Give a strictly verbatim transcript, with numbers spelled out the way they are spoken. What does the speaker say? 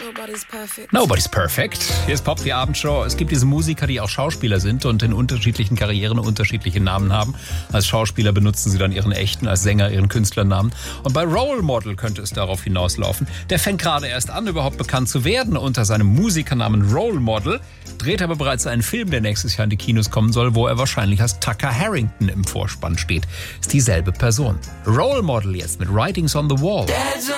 Nobody's perfect. Nobody's perfect. Hier ist Pop, die Abendshow. Es gibt diese Musiker, die auch Schauspieler sind und in unterschiedlichen Karrieren unterschiedliche Namen haben. Als Schauspieler benutzen sie dann ihren echten, als Sänger ihren Künstlernamen. Und bei Role Model könnte es darauf hinauslaufen. Der fängt gerade erst an, überhaupt bekannt zu werden unter seinem Musikernamen Role Model, dreht aber bereits einen Film, der nächstes Jahr in die Kinos kommen soll, wo er wahrscheinlich als Tucker Harrington im Vorspann steht. Ist dieselbe Person. Role Model jetzt mit Writings on the Wall.